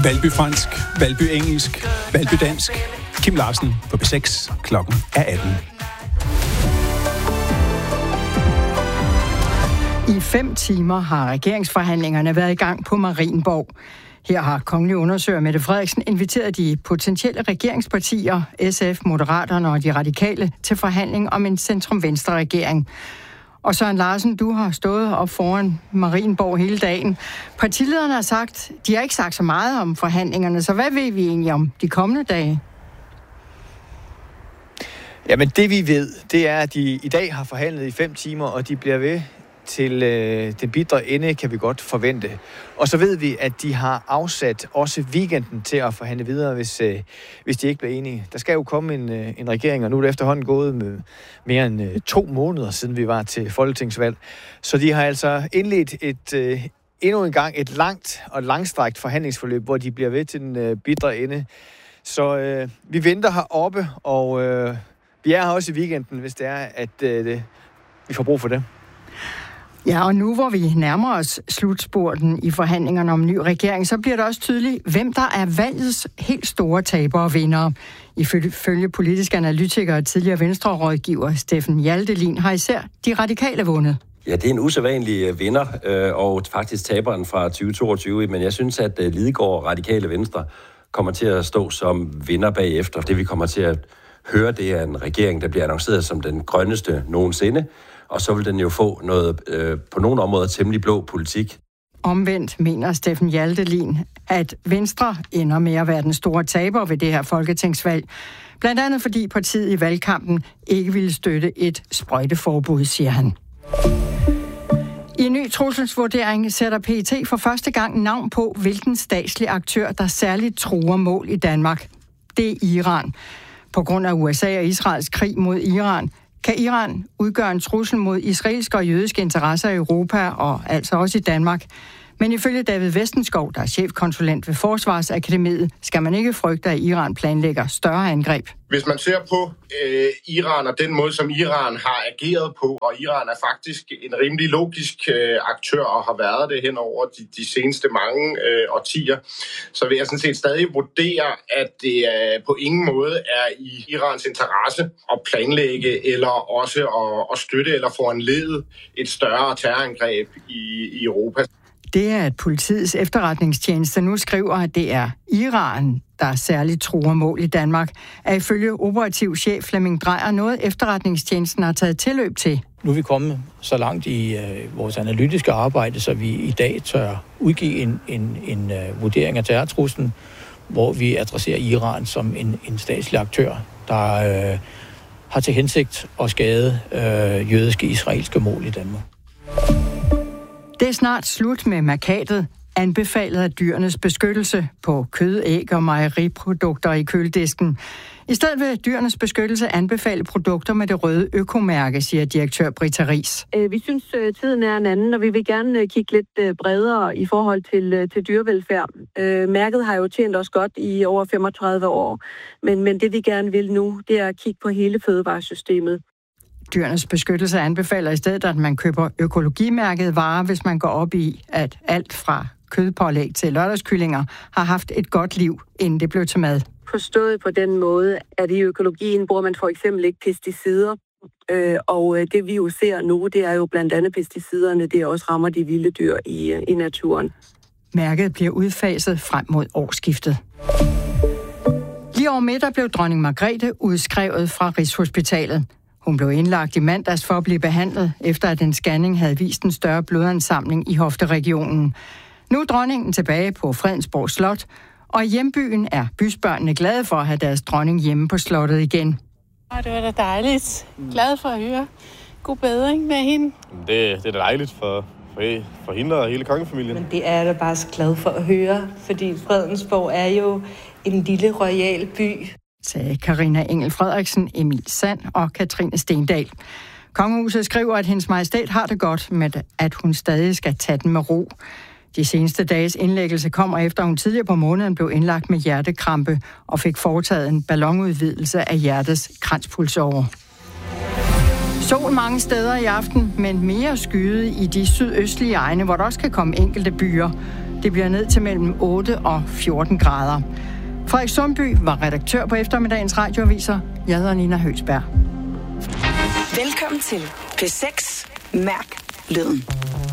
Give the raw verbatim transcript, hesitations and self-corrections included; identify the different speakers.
Speaker 1: Valby fransk, Valby engelsk, Valby dansk. Kim Larsen på B seks. Klokken er atten.
Speaker 2: I fem timer har regeringsforhandlingerne været i gang på Marienborg. Her har kongelig undersøger Mette Frederiksen inviteret de potentielle regeringspartier, S F, Moderaterne og de radikale, til forhandling om en centrum-venstre-regering. Og Søren Larsen, du har stået op foran Marienborg hele dagen. Partilederne har sagt, de har ikke sagt så meget om forhandlingerne, så hvad ved vi egentlig om de kommende dage?
Speaker 3: Jamen det vi ved, det er, at de i dag har forhandlet i fem timer, og de bliver ved til øh, den bitre ende, kan vi godt forvente. Og så ved vi, at de har afsat også weekenden til at forhandle videre, hvis, øh, hvis de ikke bliver enige. Der skal jo komme en, øh, en regering, og nu er det efterhånden gået med mere end øh, to måneder, siden vi var til folketingsvalg. Så de har altså indledt et, øh, endnu en gang et langt og langstrakt forhandlingsforløb, hvor de bliver ved til den øh, bitre ende. Så øh, vi venter heroppe, og øh, vi er her også i weekenden, hvis det er, at øh, det, vi får brug for det.
Speaker 2: Ja, og nu hvor vi nærmer os slutspurten i forhandlingerne om en ny regering, så bliver det også tydeligt, hvem der er valgets helt store tabere og vindere. Ifølge politisk analytiker og tidligere Venstre-rådgiver Steffen Hjaltelin har især de radikale vundet.
Speaker 4: Ja, det er en usædvanlig vinder, og faktisk taberen fra tyve toogtyve, men jeg synes, at Lidegaard Radikale Venstre kommer til at stå som vinder bagefter. Det vi kommer til at høre, det er en regering, der bliver annonceret som den grønneste nogensinde, og så vil den jo få noget øh, på nogle områder temmelig blå politik.
Speaker 2: Omvendt mener Steffen Hjaltelin, at Venstre ender med at være den store taber ved det her folketingsvalg. Blandt andet fordi partiet i valgkampen ikke ville støtte et sprøjteforbud, siger han. I en ny trusselsvurdering sætter P E T for første gang navn på, hvilken statslig aktør, der særligt truer mål i Danmark. Det er Iran. På grund af U S A og Israels krig mod Iran, kan Iran udgøre en trussel mod israelske og jødiske interesser i Europa og altså også i Danmark. Men ifølge David Vestenskov, der er chefkonsulent ved Forsvarsakademiet, skal man ikke frygte, at Iran planlægger større angreb.
Speaker 5: Hvis man ser på øh, Iran og den måde, som Iran har ageret på, og Iran er faktisk en rimelig logisk øh, aktør og har været det hen over de, de seneste mange øh, årtier, så vil jeg sådan set stadig vurdere, at det øh, på ingen måde er i Irans interesse at planlægge eller også at, at støtte eller foranlede et større terrorangreb i, i Europa.
Speaker 2: Det er, at politiets efterretningstjeneste nu skriver, at det er Iran, der særligt truer mål i Danmark, er ifølge operativ chef Flemming Drejer noget, efterretningstjenesten har taget tilløb til.
Speaker 6: Nu er vi kommet så langt i øh, vores analytiske arbejde, så vi i dag tør udgive en, en, en uh, vurdering af terrortruslen, hvor vi adresserer Iran som en, en statslig aktør, der øh, har til hensigt at skade øh, jødiske israelske mål i Danmark.
Speaker 2: Det er snart slut med markatet anbefalet af Dyrenes Beskyttelse på kød, æg og mejeriprodukter i køledisken. I stedet vil Dyrenes Beskyttelse anbefale produkter med det røde økomærke, siger direktør Britta Riis.
Speaker 7: Vi synes, tiden er en anden, og vi vil gerne kigge lidt bredere i forhold til, til dyrevelfærd. Mærket har jo tjent os godt i over femogtredive år, men, men det vi gerne vil nu, det er at kigge på hele fødevaresystemet.
Speaker 2: Dyrenes Beskyttelse anbefaler i stedet, at man køber økologimærkede varer, hvis man går op i, at alt fra kødpålæg til lørdagskyllinger har haft et godt liv, inden det blev til mad.
Speaker 7: Forstået på den måde, at i økologien bruger man for eksempel ikke pesticider, øh, og det vi jo ser nu, det er jo blandt andet pesticiderne, det også rammer de vilde dyr i, i naturen.
Speaker 2: Mærket bliver udfaset frem mod årsskiftet. Lige over middag blev dronning Margrethe udskrevet fra Rigshospitalet. Hun blev indlagt i mandags for at blive behandlet, efter at en scanning havde vist en større blodansamling i hofteregionen. Nu er dronningen tilbage på Fredensborg Slot, og i hjembyen er bysbørnene glade for at have deres dronning hjemme på slottet igen.
Speaker 8: Det var da dejligt. Glad for at høre. God bedring med hende.
Speaker 9: Det, det er da dejligt for, for, for hende og hele kongefamilien.
Speaker 10: Men det er jeg da bare så glad for at høre, fordi Fredensborg er jo en lille royal by.
Speaker 2: Sagde Carina Engel Frederiksen, Emil Sand og Katrine Stendal. Kongehuset skriver, at hendes majestæt har det godt, med at hun stadig skal tage den med ro. De seneste dages indlæggelse kommer efter, at hun tidligere på måneden blev indlagt med hjertekrampe og fik foretaget en ballonudvidelse af hjertets kranspulsåre. Sol mange steder i aften, men mere skyet i de sydøstlige egne, hvor der også kan komme enkelte byer. Det bliver ned til mellem otte og fjorten grader. Frederik Sundby var redaktør på eftermiddagens radioaviser. Jeg hedder Nina Høgsberg.
Speaker 11: Velkommen til P seks. Mærk lyden.